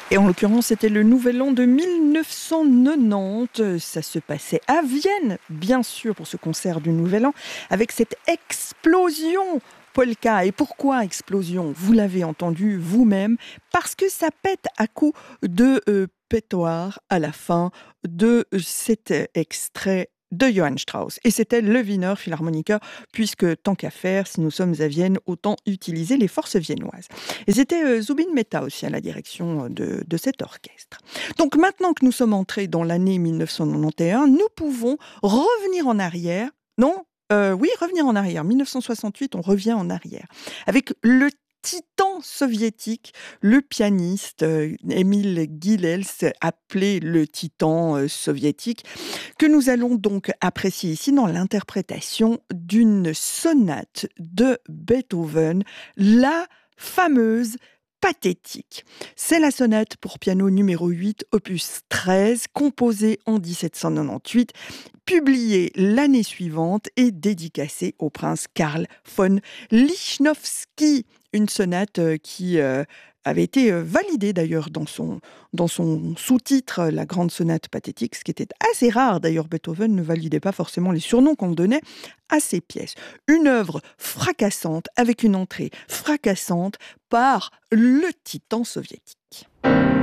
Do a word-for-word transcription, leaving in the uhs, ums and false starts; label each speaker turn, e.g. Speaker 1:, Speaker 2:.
Speaker 1: Et en l'occurrence, c'était le nouvel an de mille neuf cent quatre-vingt-dix. Ça se passait à Vienne, bien sûr, pour ce concert du nouvel an, avec cette explosion polka. Et pourquoi explosion ? Vous l'avez entendu vous-même, parce que ça pète à coups de euh, pétoir à la fin de cet extrait de Johann Strauss. Et c'était le Wiener Philharmoniker, puisque tant qu'à faire, si nous sommes à Vienne, autant utiliser les forces viennoises. Et c'était euh, Zubin Mehta aussi à la direction de, de cet orchestre. Donc maintenant que nous sommes entrés dans l'année mille neuf cent quatre-vingt-onze, nous pouvons revenir en arrière. Non, euh, oui, revenir en arrière. mille neuf cent soixante-huit, on revient en arrière. Avec le titan soviétique, le pianiste euh, Émile Gilels, appelé le titan euh, soviétique, que nous allons donc apprécier ici dans l'interprétation d'une sonate de Beethoven, la fameuse Pathétique. C'est la sonate pour piano numéro huit, opus treize, composée en dix-sept cent quatre-vingt-dix-huit, publiée l'année suivante et dédicacée au prince Karl von Lichnowsky. Une sonate qui euh, avait été validée d'ailleurs dans son, dans son sous-titre, la grande sonate pathétique, ce qui était assez rare. D'ailleurs, Beethoven ne validait pas forcément les surnoms qu'on donnait à ses pièces. Une œuvre fracassante, avec une entrée fracassante par le titan soviétique.